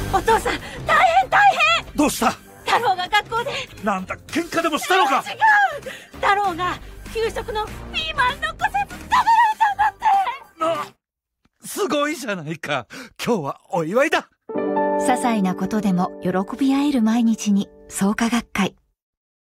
お父さん、大変。 どうした？ 太郎が学校で。 なんだ、喧嘩でもしたのか？ 違う。太郎が給食のピーマン残せず食べられたんだって。 すごいじゃないか。今日はお祝いだ。 些細なことでも喜び合える毎日に創価学会。